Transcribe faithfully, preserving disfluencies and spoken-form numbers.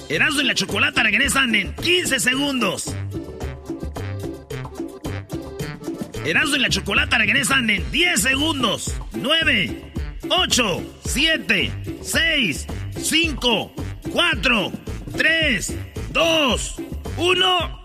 Erasmo y la Chocolata regresan en quince segundos. Erasmo y la Chocolata regresan en diez segundos. nueve, ocho, siete, seis, cinco, cuatro, tres, dos, uno...